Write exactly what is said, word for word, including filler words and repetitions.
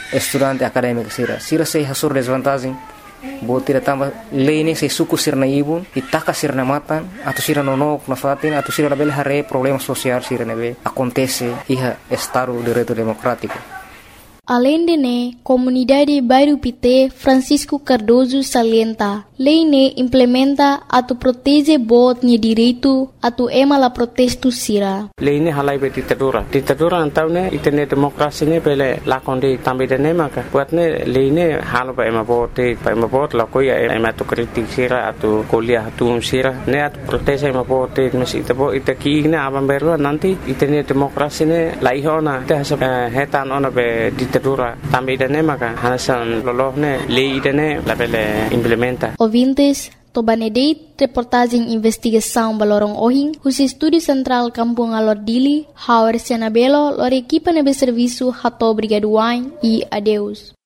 estudante acadêmico sira. Sira sei hasur desvantagem. Bo tira tamba lei nem sei suku sir na ibun, itaka sir na matan, atau sira nonok na fatin, atau sira label hare problema sosial sira nebe acontece iha estado direito democrático. Além de né, comunidade bairro Pité Francisco Cardoso salienta, lei né implementa atu protege bot ni direito atu ema la protesto sira. Lei né halai be ditadura. Ditadura antau né itene demokrasi né pele lakonde tambe de né maka. Buat né lei né halo ba ema bot pa ema bot la koya ema tu kritik sira atu kuliah atu sira né atu protege ema bot mesi tabo itaki né abang beru nanti itene demokrasi né laihona teh hetan ona be ditadura tambe de né maka hanasan loloh né lei de né la pele implementa. Ouvintes, Tobanedeit, reportagem investigação Balorong Ohing, os Estúdio Central Kampung Alor Dili, Hauer Sianabelo, lor equipa nebe serviço Hato Brigaduain e adeus.